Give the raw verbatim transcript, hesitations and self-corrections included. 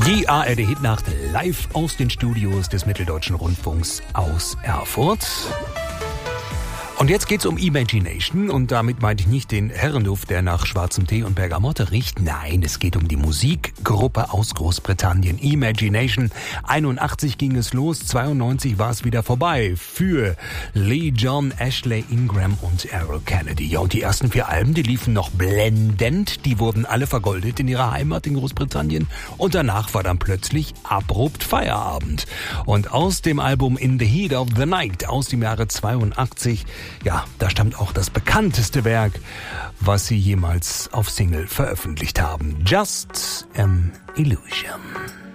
Die A R D-Hitnacht live aus den Studios des Mitteldeutschen Rundfunks aus Erfurt. Und jetzt geht's um Imagination und damit meinte ich nicht den Herrenduft, der nach schwarzem Tee und Bergamotte riecht. Nein, es geht um die Musikgruppe aus Großbritannien. Imagination. einundachtzig ging es los, zweiundneunzig war es wieder vorbei für Lee John, Ashley Ingram und Errol Kennedy. Ja, und die ersten vier Alben, die liefen noch blendend. Die wurden alle vergoldet in ihrer Heimat in Großbritannien. Und danach war dann plötzlich abrupt Feierabend. Und aus dem Album In the Heat of the Night aus dem Jahre zweiundachtzig, ja, da stammt auch das bekannteste Werk, was sie jemals auf Single veröffentlicht haben. Just an Illusion.